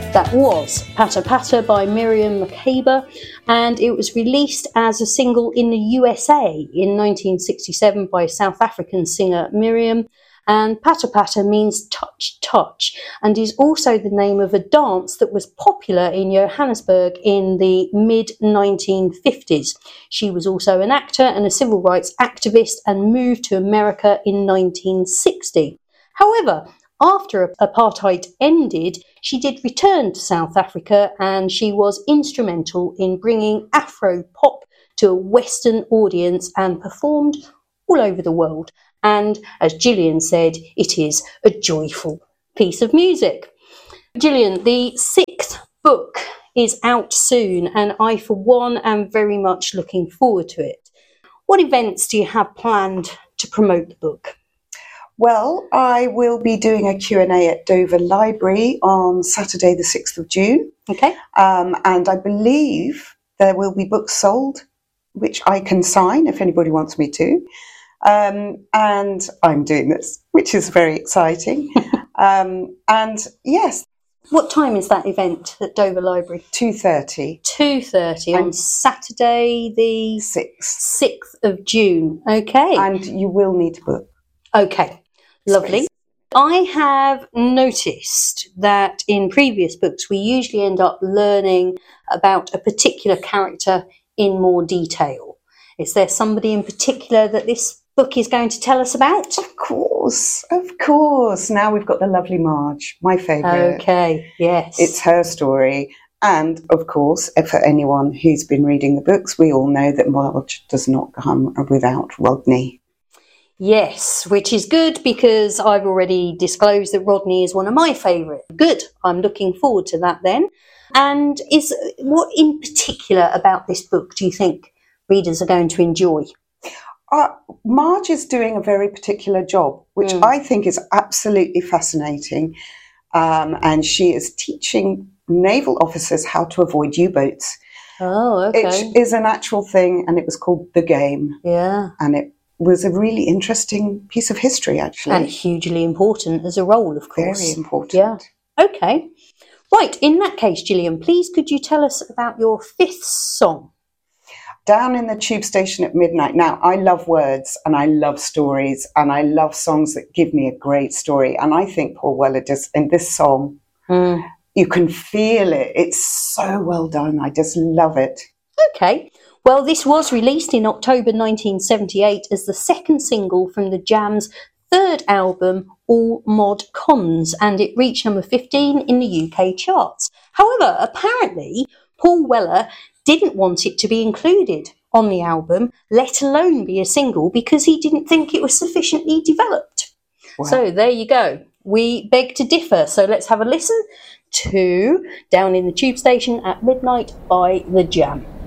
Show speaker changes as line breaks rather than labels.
That was Patter Patter by Miriam Makeba, and it was released as a single in the USA in 1967 by South African singer Miriam. And Patter Patter means touch, touch, and is also the name of a dance that was popular in Johannesburg in the mid-1950s. She was also an actor and a civil rights activist and moved to America in 1960. However, after apartheid ended, she did return to South Africa, and she was instrumental in bringing Afro pop to a Western audience and performed all over the world. And as Gillian said, it is a joyful piece of music. Gillian, the 6th book is out soon, and I, for one, am very much looking forward to it. What events do you have planned to promote the book?
Well, I will be doing a Q&A at Dover Library on Saturday the 6th of June.
Okay.
And I believe there will be books sold, which I can sign if anybody wants me to. And I'm doing this, which is very exciting. And yes.
What time is that event at Dover Library?
2:30.
2:30 on Saturday the 6th of June. Okay.
And you will need to book.
Okay. Lovely. I have noticed that in previous books we usually end up learning about a particular character in more detail. Is there somebody in particular that this book is going to tell us about?
Of course. Now we've got the lovely Marge, my favourite.
Okay, yes.
It's her story. And, of course, for anyone who's been reading the books, we all know that Marge does not come without Rodney.
Yes, which is good because I've already disclosed that Rodney is one of my favourite. Good. I'm looking forward to that then. And what in particular about this book do you think readers are going to enjoy?
Marge is doing a very particular job, which I think is absolutely fascinating. And she is teaching naval officers how to avoid U-boats.
Oh, okay.
It is an actual thing, and it was called The Game.
Yeah.
And it was a really interesting piece of history, actually.
And hugely important as a role, of course.
Very important.
Yeah. Okay. Right, in that case, Gillian, please could you tell us about your 5th song?
Down in the Tube Station at Midnight. Now, I love words and I love stories and I love songs that give me a great story. And I think Paul Weller does, in this song, you can feel it. It's so well done. I just love it.
Okay. Well, this was released in October 1978 as the second single from the Jam's 3rd album, All Mod Cons, and it reached number 15 in the UK charts. However, apparently, Paul Weller didn't want it to be included on the album, let alone be a single, because he didn't think it was sufficiently developed. Wow. So there you go. We beg to differ. So let's have a listen to Down in the Tube Station at Midnight by The Jam.